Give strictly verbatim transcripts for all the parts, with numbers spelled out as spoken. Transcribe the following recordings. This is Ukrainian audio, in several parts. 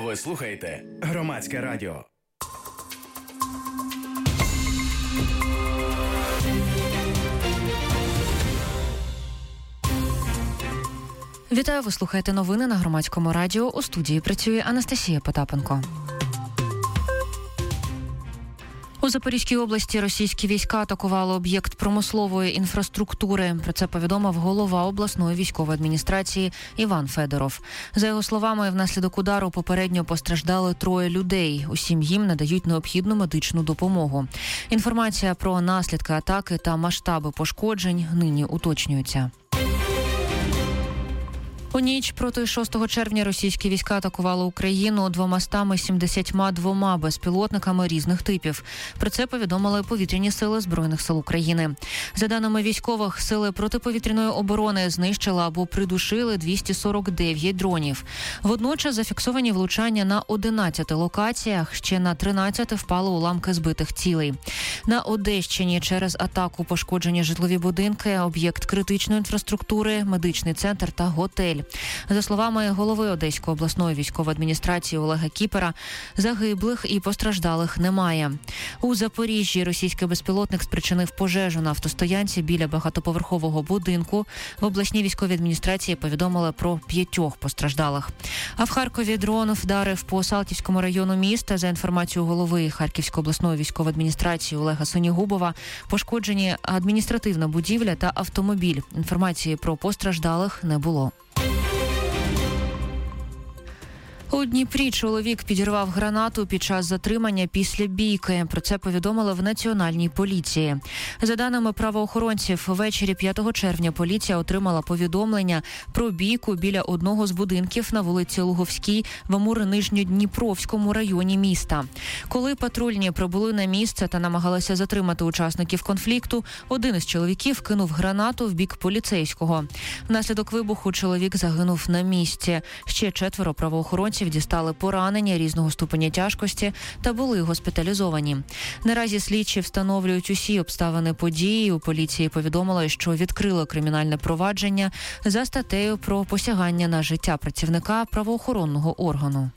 Ви слухаєте Громадське радіо. Вітаю, ви слухаєте новини на Громадському радіо. У студії працює Анастасія Потапенко. У Запорізькій області російські війська атакували об'єкт промислової інфраструктури. Про це повідомив голова обласної військової адміністрації Іван Федоров. За його словами, внаслідок удару попередньо постраждали троє людей. Усім їм надають необхідну медичну допомогу. Інформація про наслідки атаки та масштаби пошкоджень нині уточнюється. У ніч проти шостого червня російські війська атакували Україну двомастами сімдесятьма двома безпілотниками різних типів. Про це повідомили повітряні сили Збройних сил України. За даними військових, сили протиповітряної оборони знищили або придушили двісті сорок дев'ять дронів. Водночас зафіксовані влучання на одинадцяти локаціях, ще на тринадцяти впали уламки збитих цілей. На Одещині через атаку пошкоджені житлові будинки, об'єкт критичної інфраструктури, медичний центр та готель. За словами голови Одеської обласної військової адміністрації Олега Кіпера, загиблих і постраждалих немає. У Запоріжжі російський безпілотник спричинив пожежу на автостоянці біля багатоповерхового будинку. В обласній військовій адміністрації повідомили про п'ятьох постраждалих. А в Харкові дрон вдарив по Салтівському району міста. За інформацією голови Харківської обласної військової адміністрації Олега Синігубова, пошкоджені адміністративна будівля та автомобіль. Інформації про постраждалих не було. У Дніпрі чоловік підірвав гранату під час затримання після бійки. Про це повідомили в Національній поліції. За даними правоохоронців, ввечері п'ятого червня поліція отримала повідомлення про бійку біля одного з будинків на вулиці Луговській в Амуро-Нижньодніпровському районі міста. Коли патрульні прибули на місце та намагалися затримати учасників конфлікту, один із чоловіків кинув гранату в бік поліцейського. Внаслідок вибуху чоловік загинув на місці. Ще четверо правоохоронців дістали поранення різного ступеня тяжкості та були госпіталізовані. Наразі слідчі встановлюють усі обставини події. У поліції повідомили, що відкрили кримінальне провадження за статтею про посягання на життя працівника правоохоронного органу.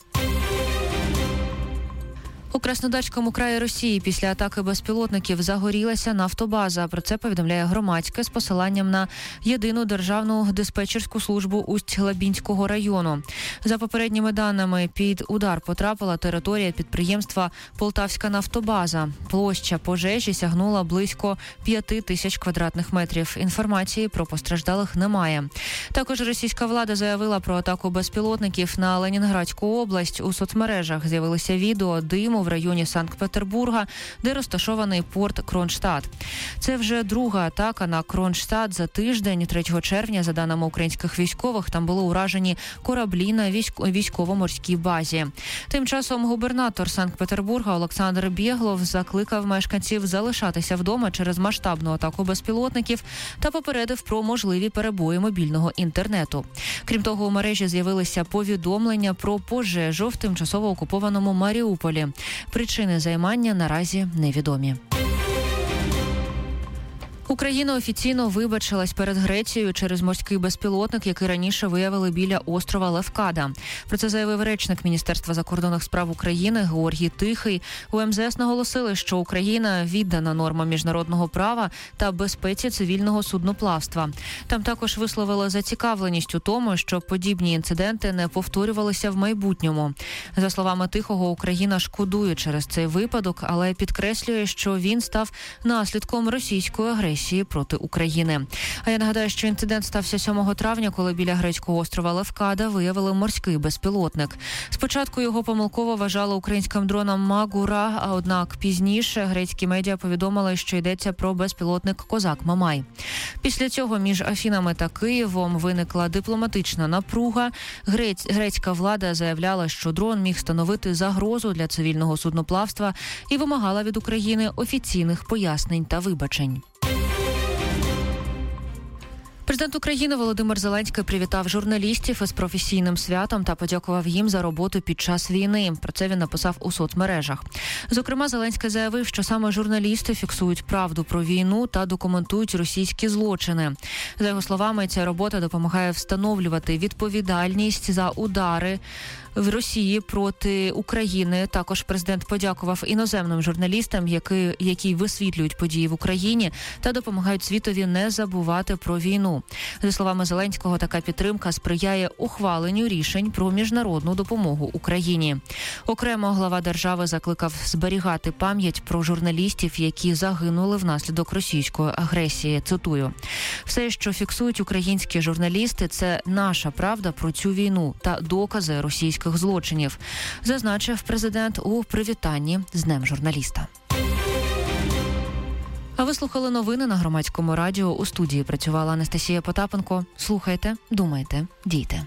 У Краснодарському краї Росії після атаки безпілотників загорілася нафтобаза. Про це повідомляє Громадське з посиланням на єдину державну диспетчерську службу Усть-Лабінського району. За попередніми даними, під удар потрапила територія підприємства Полтавська нафтобаза. Площа пожежі сягнула близько п'яти тисяч квадратних метрів. Інформації про постраждалих немає. Також російська влада заявила про атаку безпілотників на Ленінградську область. У соцмережах з'явилися відео диму в районі Санкт-Петербурга, де розташований порт Кронштадт. Це вже друга атака на Кронштадт за тиждень. третього червня, за даними українських військових, там були уражені кораблі на військово-морській базі. Тим часом губернатор Санкт-Петербурга Олександр Бєглов закликав мешканців залишатися вдома через масштабну атаку безпілотників та попередив про можливі перебої мобільного інтернету. Крім того, у мережі з'явилися повідомлення про пожежу в тимчасово окупованому Маріуполі. Причини займання наразі невідомі. Україна офіційно вибачилась перед Грецією через морський безпілотник, який раніше виявили біля острова Левкада. Про це заявив речник Міністерства закордонних справ України Георгій Тихий. У ем зе ес наголосили, що Україна віддана нормам міжнародного права та безпеці цивільного судноплавства. Там також висловили зацікавленість у тому, щоб подібні інциденти не повторювалися в майбутньому. За словами Тихого, Україна шкодує через цей випадок, але підкреслює, що він став наслідком російської агресії проти України. А я нагадаю, що інцидент стався сьомого травня, коли біля грецького острова Левкада виявили морський безпілотник. Спочатку його помилково вважали українським дроном Магура, а однак пізніше грецькі медіа повідомили, що йдеться про безпілотник Козак-Мамай. Після цього між Афінами та Києвом виникла дипломатична напруга. Грець... Грецька влада заявляла, що дрон міг становити загрозу для цивільного судноплавства і вимагала від України офіційних пояснень та вибачень. Президент України Володимир Зеленський привітав журналістів із професійним святом та подякував їм за роботу під час війни. Про це він написав у соцмережах. Зокрема, Зеленський заявив, що саме журналісти фіксують правду про війну та документують російські злочини. За його словами, ця робота допомагає встановлювати відповідальність за удари в Росії проти України. Також президент подякував іноземним журналістам, які, які висвітлюють події в Україні та допомагають світові не забувати про війну. За словами Зеленського, така підтримка сприяє ухваленню рішень про міжнародну допомогу Україні. Окремо глава держави закликав зберігати пам'ять про журналістів, які загинули внаслідок російської агресії. Цитую: «Все, що фіксують українські журналісти, це наша правда про цю війну та докази російських злочинів», зазначив президент у привітанні з Днем журналіста. А ви слухали новини на Громадському радіо. У студії працювала Анастасія Потапенко. Слухайте, думайте, дійте.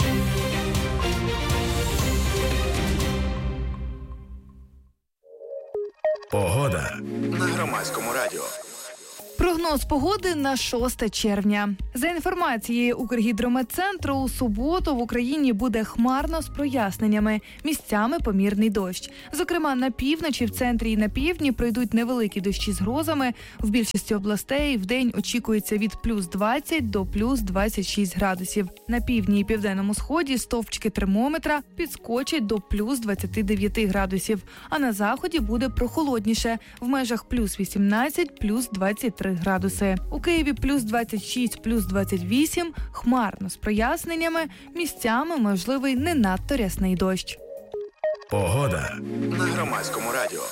Погода на Громадському радіо. Прогноз погоди на шосте червня. За інформацією Укргідрометцентру, у суботу в Україні буде хмарно з проясненнями. Місцями помірний дощ. Зокрема, на півночі, в центрі і на півдні пройдуть невеликі дощі з грозами. В більшості областей вдень очікується від плюс двадцять до плюс двадцять шість градусів. На півдні і південному сході стовпчики термометра підскочать до плюс двадцять дев'ять градусів. А на заході буде прохолодніше. В межах плюс вісімнадцять, плюс двадцять три градуси. У Києві плюс двадцять шість, плюс двадцять вісім, хмарно з проясненнями, місцями можливий не надто рясний дощ. Погода на Громадському радіо.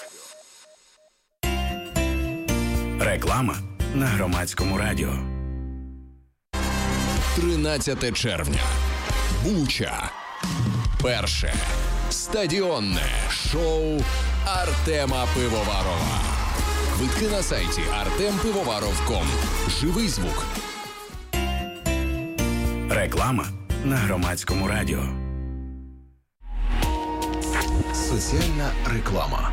Реклама на Громадському радіо. тринадцяте червня. Буча. Перше стадіонне шоу Артема Пивоварова. Квитки на сайті артем пивоваров крапка ком. Живий звук. Реклама на Громадському радіо. Соціальна реклама.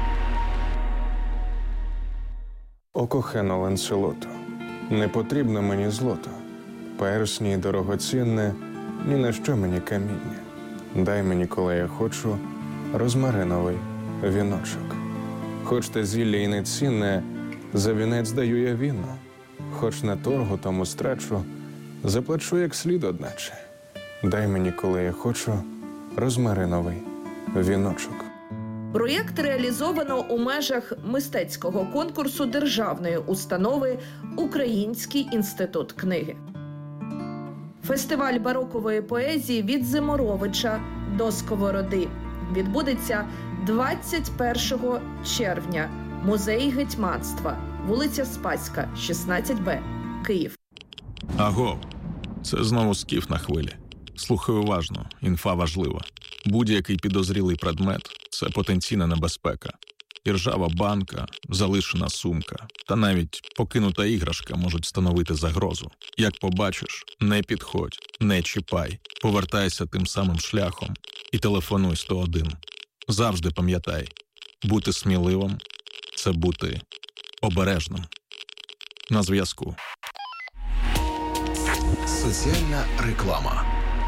О кохано Ланселото, не потрібно мені злото, персні дорогоцінне, ні на що мені каміння. Дай мені, коли я хочу, розмариновий віночок. Хоч те зілля і не цінне, за вінець даю я віно. Хоч на торгу тому страчу, заплачу як слід одначе. Дай мені, коли я хочу, розмариновий віночок. Проєкт реалізовано у межах мистецького конкурсу державної установи «Український інститут книги». Фестиваль барокової поезії «Від Зиморовича до Сковороди» відбудеться двадцять першого червня. Музей гетьманства. Вулиця Спаська, шістнадцять Б. Київ. Аго, це знову скіф на хвилі. Слухай уважно, інфа важлива. Будь-який підозрілий предмет – це потенційна небезпека. І ржава банка, залишена сумка та навіть покинута іграшка можуть становити загрозу. Як побачиш, не підходь, не чіпай, повертайся тим самим шляхом і телефонуй сто один. Завжди пам'ятай, бути сміливим – це бути обережним. На зв'язку. Соціальна реклама.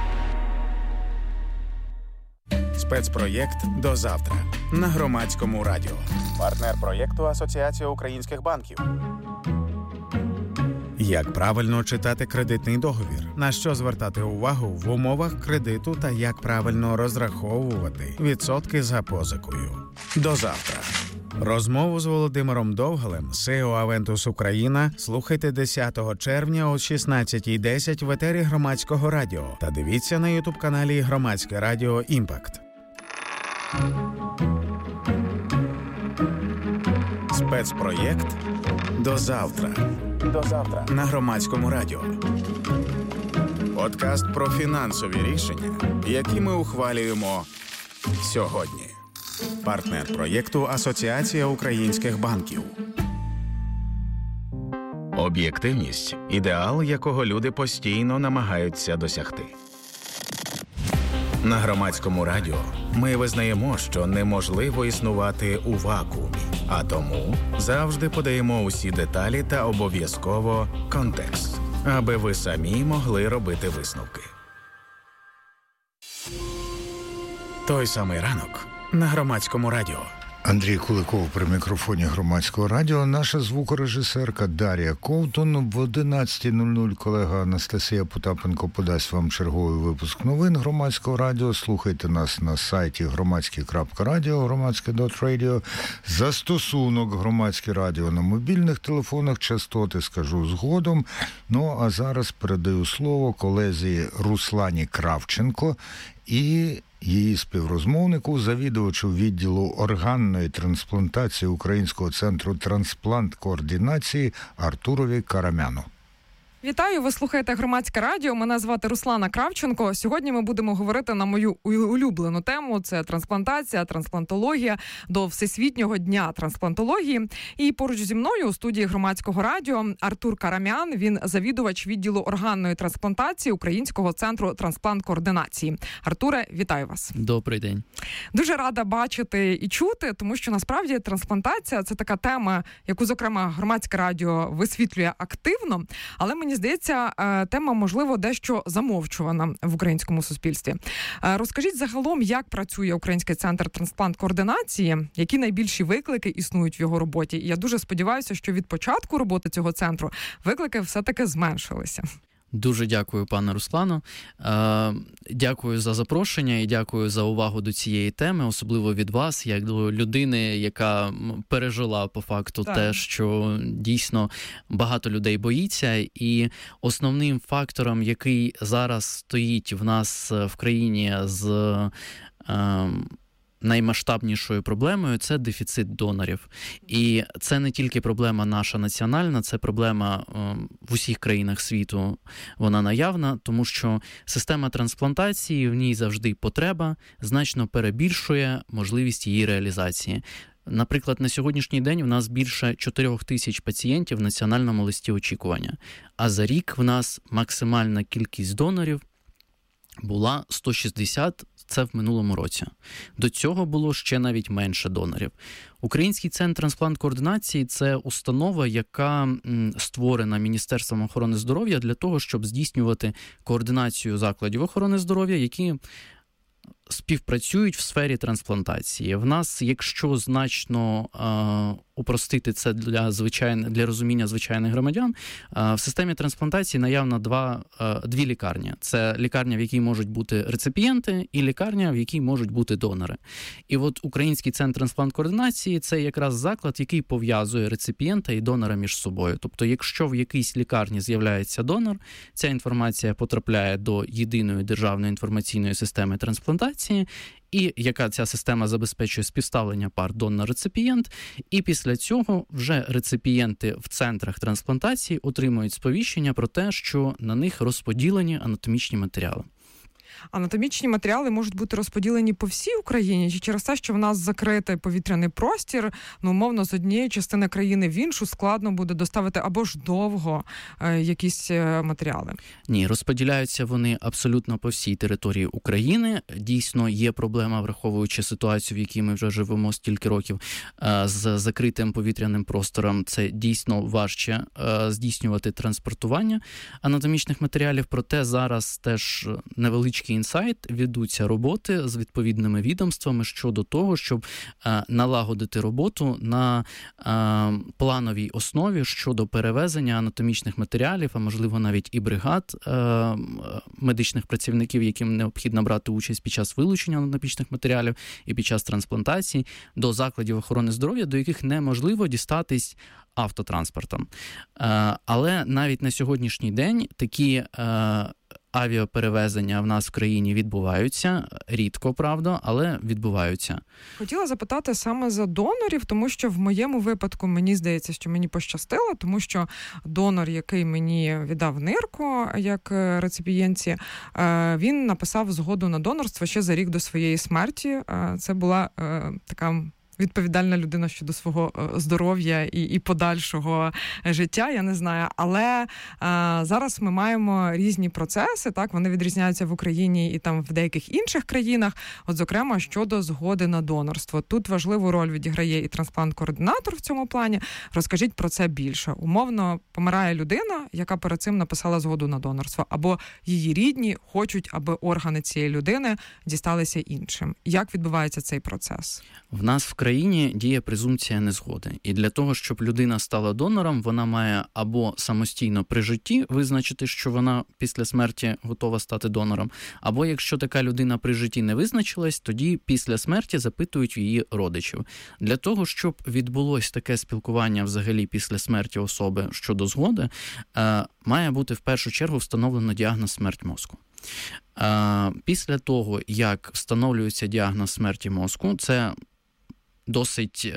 Спецпроєкт «До завтра» на Громадському радіо. Партнер проєкту Асоціація українських банків. Як правильно читати кредитний договір? На що звертати увагу в умовах кредиту та як правильно розраховувати відсотки за позикою? До завтра. Розмову з Володимиром Довгалем, сі і о Aventus Україна, слухайте десятого червня о шістнадцятій десять в етері Громадського радіо та дивіться на ютуб-каналі Громадське радіо «Імпакт». Спецпроєкт «До завтра». До завтра на Громадському радіо. Подкаст про фінансові рішення, які ми ухвалюємо сьогодні. Партнер проєкту Асоціація українських банків. Об'єктивність – ідеал, якого люди постійно намагаються досягти. На Громадському радіо ми визнаємо, що неможливо існувати у вакуумі, а тому завжди подаємо усі деталі та обов'язково контекст, аби ви самі могли робити висновки. Той самий ранок на Громадському радіо. Андрій Куликов при мікрофоні Громадського радіо. Наша звукорежисерка Дар'я Ковтун. В одинадцята нуль нуль колега Анастасія Потапенко подасть вам черговий випуск новин Громадського радіо. Слухайте нас на сайті громадське крапка радіо, громадське крапка радіо. Застосунок Громадське радіо на мобільних телефонах. Частоти скажу згодом. Ну, а зараз передаю слово колезі Руслані Кравченко і її співрозмовнику, завідувачу відділу органної трансплантації Українського центру трансплант-координації Артурові Карамяну. Вітаю, ви слухаєте Громадське радіо. Мене звати Руслана Кравченко. Сьогодні ми будемо говорити на мою улюблену тему. Це трансплантація, трансплантологія до Всесвітнього дня трансплантології. І поруч зі мною у студії Громадського радіо Артур Карамян. Він завідувач відділу органної трансплантації Українського центру трансплант-координації. Артуре, вітаю вас. Добрий день. Дуже рада бачити і чути, тому що насправді трансплантація – це така тема, яку, зокрема, Громадське радіо висвітлює активно, але мені здається, тема, можливо, дещо замовчувана в українському суспільстві. Розкажіть загалом, як працює Український центр трансплант-координації, які найбільші виклики існують в його роботі. І я дуже сподіваюся, що від початку роботи цього центру виклики все-таки зменшилися. Дуже дякую, пане Руслану. Дякую за запрошення і дякую за увагу до цієї теми, особливо від вас, як до людини, яка пережила по факту так. те, що дійсно багато людей боїться. І основним фактором, який зараз стоїть в нас в країні з наймасштабнішою проблемою – це дефіцит донорів. І це не тільки проблема наша національна, це проблема в усіх країнах світу, вона наявна, тому що система трансплантації, в ній завжди потреба, значно перебільшує можливість її реалізації. Наприклад, на сьогоднішній день у нас більше чотирьох тисяч пацієнтів в національному листі очікування, а за рік в нас максимальна кількість донорів була сто шістдесят, це в минулому році. До цього було ще навіть менше донорів. Український центр трансплант-координації – це установа, яка створена Міністерством охорони здоров'я для того, щоб здійснювати координацію закладів охорони здоров'я, які співпрацюють в сфері трансплантації. В нас, якщо значно е, упростити це для звичайне, для розуміння звичайних громадян, е, в системі трансплантації наявно два, е, дві лікарні. Це лікарня, в якій можуть бути реципієнти, і лікарня, в якій можуть бути донори. І от Український центр трансплант-координації – це якраз заклад, який пов'язує реципієнта і донора між собою. Тобто, якщо в якійсь лікарні з'являється донор, ця інформація потрапляє до єдиної державної інформаційної системи трансплантації, і яка ця система забезпечує співставлення пар донор-реципієнт, і після цього вже реципієнти в центрах трансплантації отримують сповіщення про те, що на них розподілені анатомічні матеріали. Анатомічні матеріали можуть бути розподілені по всій Україні, чи через те, що в нас закритий повітряний простір, ну, умовно, з однієї частини країни в іншу складно буде доставити або ж довго е, якісь матеріали? Ні, розподіляються вони абсолютно по всій території України. Дійсно, є проблема, враховуючи ситуацію, в якій ми вже живемо стільки років, е, з закритим повітряним простором. Це дійсно важче е, здійснювати транспортування анатомічних матеріалів, проте зараз теж невеличкий інсайт, ведуться роботи з відповідними відомствами щодо того, щоб е, налагодити роботу на е, плановій основі щодо перевезення анатомічних матеріалів, а можливо навіть і бригад е, медичних працівників, яким необхідно брати участь під час вилучення анатомічних матеріалів і під час трансплантації, до закладів охорони здоров'я, до яких неможливо дістатись автотранспортом. Е, але навіть на сьогоднішній день такі е, авіаперевезення в нас в країні відбуваються. Рідко, правда, але відбуваються. Хотіла запитати саме за донорів, тому що в моєму випадку мені здається, що мені пощастило, тому що донор, який мені віддав нирку як реципієнтці, він написав згоду на донорство ще за рік до своєї смерті. Це була така відповідальна людина щодо свого здоров'я і, і подальшого життя, я не знаю. Але а, зараз ми маємо різні процеси, так, вони відрізняються в Україні і там в деяких інших країнах, от, зокрема, щодо згоди на донорство. Тут важливу роль відіграє і трансплант-координатор в цьому плані. Розкажіть про це більше. Умовно, помирає людина, яка перед цим написала згоду на донорство, або її рідні хочуть, аби органи цієї людини дісталися іншим. Як відбувається цей процес? В нас в країні діє презумпція незгоди. І для того, щоб людина стала донором, вона має або самостійно при житті визначити, що вона після смерті готова стати донором, або якщо така людина при житті не визначилась, тоді після смерті запитують її родичів. Для того, щоб відбулось таке спілкування взагалі після смерті особи щодо згоди, має бути в першу чергу встановлено діагноз смерть мозку. Після того, як встановлюється діагноз смерті мозку, це досить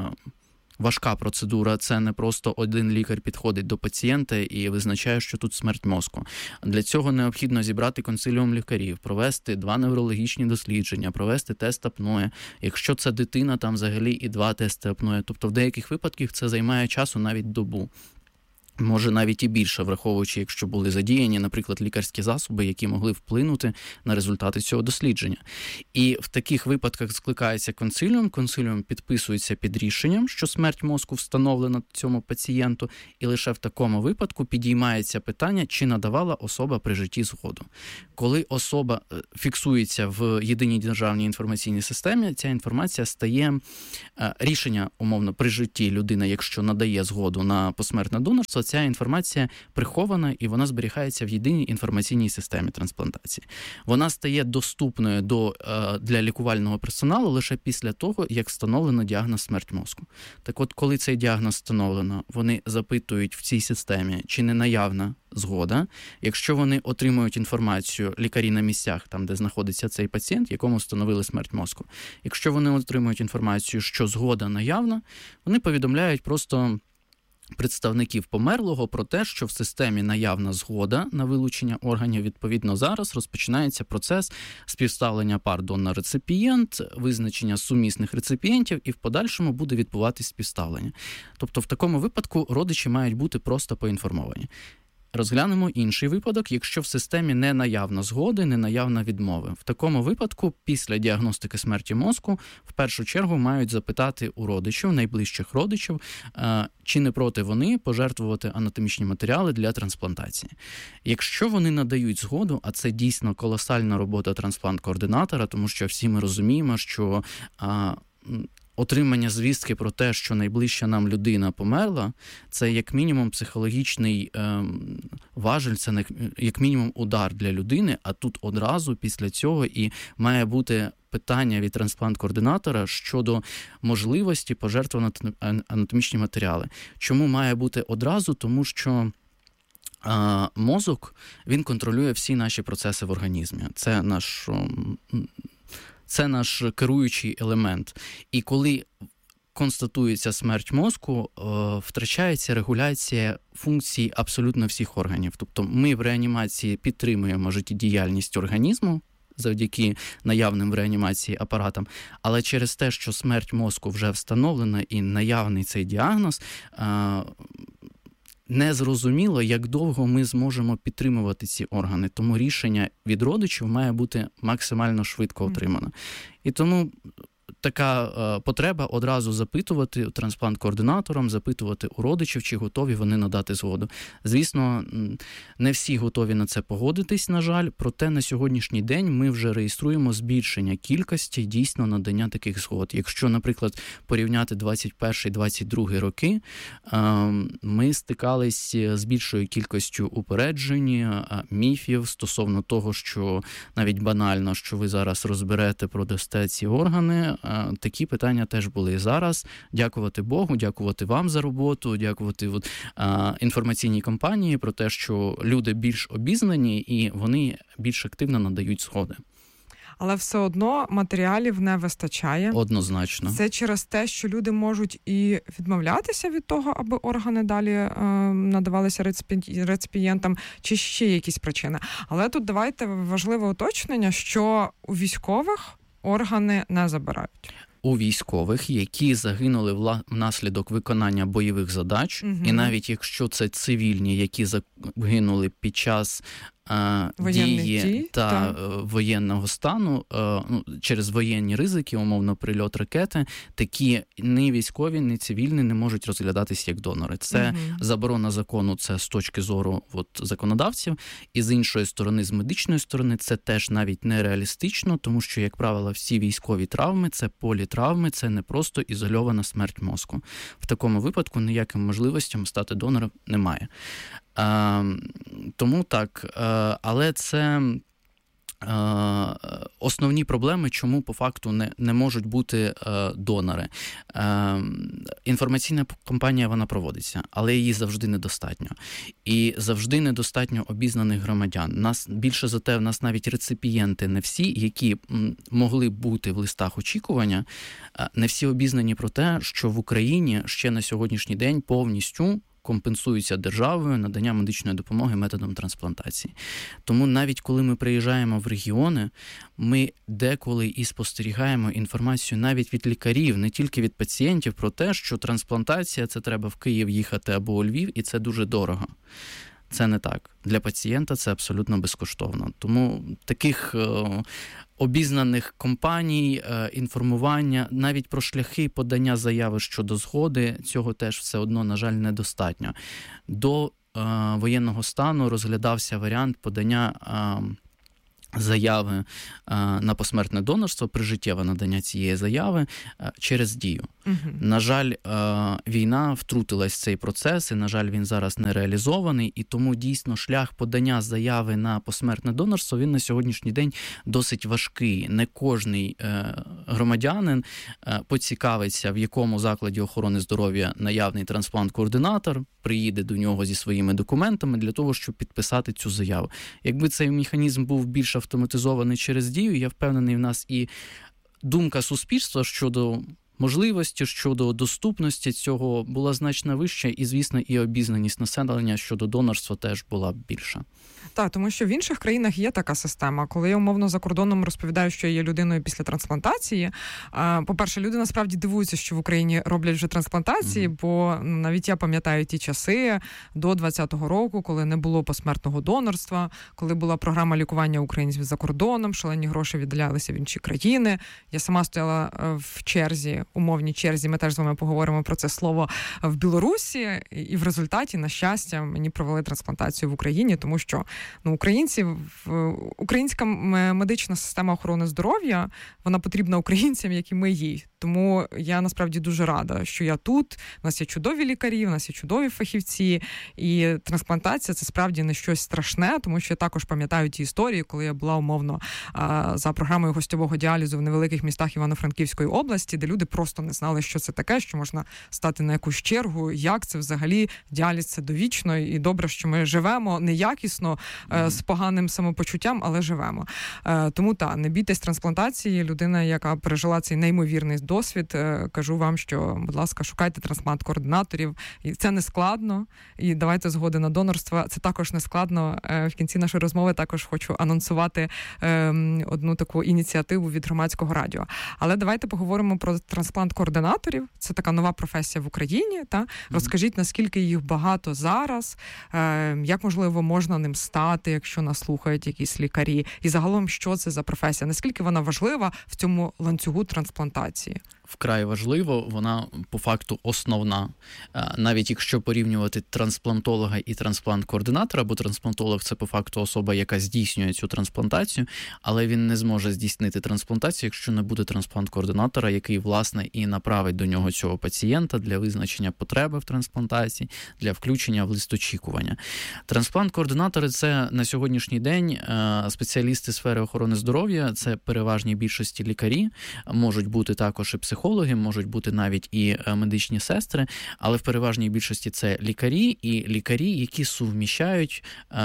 важка процедура, це не просто один лікар підходить до пацієнта і визначає, що тут смерть мозку. Для цього необхідно зібрати консиліум лікарів, провести два неврологічні дослідження, провести тест апноє. Якщо це дитина, там взагалі і два тести апноє. Тобто в деяких випадках це займає часу навіть добу. Може навіть і більше, враховуючи, якщо були задіяні, наприклад, лікарські засоби, які могли вплинути на результати цього дослідження. І в таких випадках скликається консиліум, консиліум підписується під рішенням, що смерть мозку встановлена цьому пацієнту, і лише в такому випадку підіймається питання, чи надавала особа при житті згоду. Коли особа фіксується в єдиній державній інформаційній системі, ця інформація стає рішення, умовно, при житті людина, якщо надає згоду на посмертне донорство, ця інформація прихована і вона зберігається в єдиній інформаційній системі трансплантації. Вона стає доступною до, для лікувального персоналу лише після того, як встановлено діагноз смерть мозку. Так от, коли цей діагноз встановлено, вони запитують в цій системі, чи не наявна згода. Якщо вони отримують інформацію, лікарі на місцях, там, де знаходиться цей пацієнт, якому встановили смерть мозку, якщо вони отримують інформацію, що згода наявна, вони повідомляють просто представників померлого про те, що в системі наявна згода на вилучення органів. Відповідно, зараз розпочинається процес співставлення пар донор-реципієнт, визначення сумісних реципієнтів, і в подальшому буде відбуватись співставлення. Тобто в такому випадку родичі мають бути просто поінформовані. Розглянемо інший випадок, якщо в системі не наявна згоди, не наявна відмови. В такому випадку, після діагностики смерті мозку, в першу чергу мають запитати у родичів, найближчих родичів, чи не проти вони пожертвувати анатомічні матеріали для трансплантації. Якщо вони надають згоду, а це дійсно колосальна робота трансплант-координатора, тому що всі ми розуміємо, що отримання звістки про те, що найближча нам людина померла, це як мінімум психологічний е, важель, це як мінімум удар для людини, а тут одразу після цього і має бути питання від трансплант-координатора щодо можливості пожертвувати анатомічні матеріали. Чому має бути одразу? Тому що е, мозок, він контролює всі наші процеси в організмі. Це наш... Це наш керуючий елемент. І коли констатується смерть мозку, втрачається регуляція функцій абсолютно всіх органів. Тобто ми в реанімації підтримуємо життєдіяльність організму завдяки наявним в реанімації апаратам, але через те, що смерть мозку вже встановлена і наявний цей діагноз, незрозуміло, як довго ми зможемо підтримувати ці органи. Тому рішення від родичів має бути максимально швидко отримано. І тому така е, потреба одразу запитувати трансплант-координаторам, запитувати у родичів, чи готові вони надати згоду. Звісно, не всі готові на це погодитись, на жаль, проте на сьогоднішній день ми вже реєструємо збільшення кількості дійсно надання таких згод. Якщо, наприклад, порівняти двадцять перший - двадцять другий роки, е, ми стикались з більшою кількістю упереджень, е, міфів стосовно того, що навіть банально, що ви зараз розберете, продасте ці органи. Такі питання теж були і зараз. Дякувати Богу, дякувати вам за роботу, дякувати от, а, інформаційній кампанії про те, що люди більш обізнані і вони більш активно надають згоди. Але все одно матеріалів не вистачає. Однозначно. Це через те, що люди можуть і відмовлятися від того, аби органи далі е, надавалися реципієнтам, чи ще якісь причини. Але тут давайте важливе уточнення, що у військових органи не забирають. У військових, які загинули внаслідок виконання бойових задач, угу. І навіть якщо це цивільні, які загинули під час дії дій, та, та воєнного стану, ну, через воєнні ризики, умовно, прильот ракети, такі не військові, не цивільні не можуть розглядатись як донори. Це угу. заборона закону, це з точки зору от, законодавців, і з іншої сторони, з медичної сторони, це теж навіть нереалістично, тому що, як правило, всі військові травми – це політравми, це не просто ізольована смерть мозку. В такому випадку ніяким можливостям стати донором немає. А, тому так, а, але це а, основні проблеми, чому по факту не, не можуть бути а, донори. А, інформаційна кампанія, вона проводиться, але її завжди недостатньо. І завжди недостатньо обізнаних громадян. Нас, більше за те, в нас навіть реципієнти не всі, які м, могли бути в листах очікування, не всі обізнані про те, що в Україні ще на сьогоднішній день повністю компенсується державою надання медичної допомоги методом трансплантації. Тому навіть коли ми приїжджаємо в регіони, ми деколи і спостерігаємо інформацію навіть від лікарів, не тільки від пацієнтів, про те, що трансплантація – це треба в Київ їхати або у Львів, і це дуже дорого. Це не так. Для пацієнта це абсолютно безкоштовно. Тому таких е, обізнаних компаній, е, інформування, навіть про шляхи подання заяви щодо згоди, цього теж все одно, на жаль, недостатньо. До е, воєнного стану розглядався варіант подання е, заяви а, на посмертне донорство, прижиттєве надання цієї заяви а, через Дію. Угу. На жаль, а, війна втрутилась в цей процес, і, на жаль, він зараз не реалізований, і тому дійсно шлях подання заяви на посмертне донорство, він на сьогоднішній день досить важкий. Не кожний е, громадянин е, поцікавиться, в якому закладі охорони здоров'я наявний трансплант-координатор, приїде до нього зі своїми документами для того, щоб підписати цю заяву. Якби цей механізм був більш автоматизований через Дію, я впевнений, в нас і думка суспільства щодо можливості, щодо доступності цього була значно вища, і, звісно, і обізнаність населення щодо донорства теж була більша. Так, тому що в інших країнах є така система. Коли я умовно за кордоном розповідаю, що я є людиною після трансплантації, по-перше, люди насправді дивуються, що в Україні роблять вже трансплантації, mm-hmm. бо навіть я пам'ятаю ті часи до двадцятого року, коли не було посмертного донорства, коли була програма лікування українців за кордоном, шалені гроші віддалялися в інші країни. Я сама стояла в черзі, умовній черзі, ми теж з вами поговоримо про це слово, в Білорусі, і в результаті, на щастя, мені провели трансплантацію в Україні, тому що ну, українці, українська медична система охорони здоров'я, вона потрібна українцям, як і ми їй. Тому я насправді дуже рада, що я тут, у нас є чудові лікарі, у нас є чудові фахівці, і трансплантація – це справді не щось страшне, тому що я також пам'ятаю ті історії, коли я була умовно за програмою гостьового діалізу в невеликих містах Івано-Франківської області, де люди просто не знали, що це таке, що можна стати на якусь чергу, як це взагалі, діаліз – це довічно, і добре, що ми живемо неякісно, mm-hmm. з поганим самопочуттям, але живемо. Тому так, не бійтесь трансплантації, людина, яка пережила цей неймовірний досвід, кажу вам, що, будь ласка, шукайте трансплант-координаторів. І це не складно. І давайте згоди на донорство. Це також не складно. В кінці нашої розмови також хочу анонсувати одну таку ініціативу від Громадського радіо. Але давайте поговоримо про трансплант-координаторів. Це така нова професія в Україні. Та? Mm-hmm. Розкажіть, наскільки їх багато зараз, як, можливо, можна ним стати, якщо нас слухають якісь лікарі. І загалом, що це за професія? Наскільки вона важлива в цьому ланцюгу трансплантації? Вкрай важливо, вона по факту основна. Навіть якщо порівнювати трансплантолога і трансплант-координатора, бо трансплантолог – це по факту особа, яка здійснює цю трансплантацію, але він не зможе здійснити трансплантацію, якщо не буде трансплант-координатора, який, власне, і направить до нього цього пацієнта для визначення потреби в трансплантації, для включення в лист очікування. Трансплант-координатори – це на сьогоднішній день спеціалісти сфери охорони здоров'я, це переважній більшості лікарі, можуть бути також і психологи, Психологи, можуть бути навіть і медичні сестри, але в переважній більшості це лікарі і лікарі, які суміщають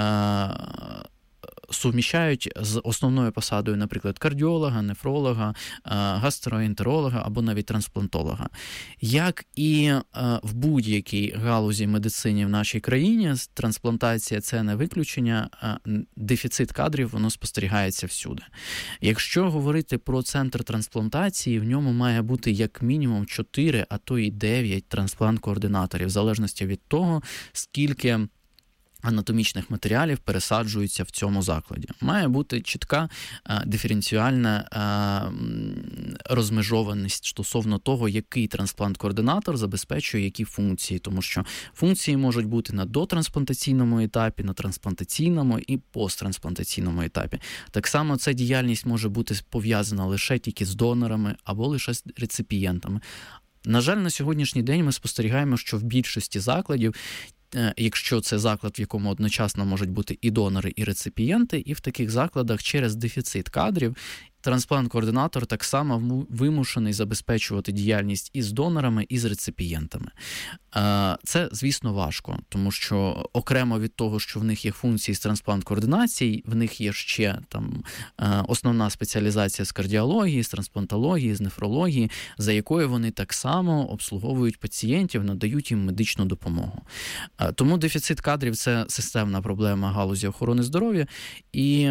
суміщають з основною посадою, наприклад, кардіолога, нефролога, гастроентеролога або навіть трансплантолога. Як і в будь-якій галузі медицини в нашій країні, трансплантація – це не виключення, дефіцит кадрів, воно спостерігається всюди. Якщо говорити про центр трансплантації, в ньому має бути як мінімум чотири, а то і дев'ять трансплант-координаторів, в залежності від того, скільки анатомічних матеріалів пересаджуються в цьому закладі. Має бути чітка е, диференціальна е, розмежованість стосовно того, який трансплант-координатор забезпечує які функції, тому що функції можуть бути на дотрансплантаційному етапі, на трансплантаційному і посттрансплантаційному етапі. Так само ця діяльність може бути пов'язана лише тільки з донорами або лише з реципієнтами. На жаль, на сьогоднішній день ми спостерігаємо, що в більшості закладів, якщо це заклад, в якому одночасно можуть бути і донори, і реципієнти, і в таких закладах через дефіцит кадрів трансплант-координатор так само вимушений забезпечувати діяльність і з донорами, і з реципієнтами. Це, звісно, важко, тому що окремо від того, що в них є функції з трансплант-координації, в них є ще там основна спеціалізація з кардіології, з трансплантології, з нефрології, за якою вони так само обслуговують пацієнтів, надають їм медичну допомогу. Тому дефіцит кадрів – це системна проблема галузі охорони здоров'я, і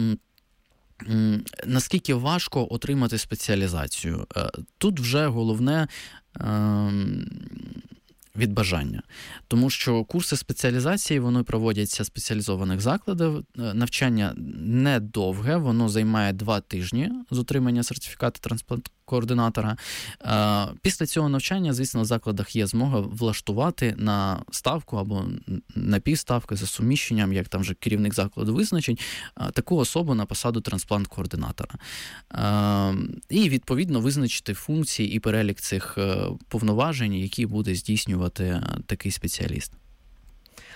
наскільки важко отримати спеціалізацію? Тут вже головне від бажання. Тому що курси спеціалізації, вони проводяться в спеціалізованих закладах. Навчання недовге, воно займає два тижні з отримання сертифікату трансплант-координатора. Після цього навчання, звісно, в закладах є змога влаштувати на ставку або на півставки за суміщенням, як там вже керівник закладу визначить, таку особу на посаду трансплант-координатора. І, відповідно, визначити функції і перелік цих повноважень, які буде здійснювати такий спеціаліст.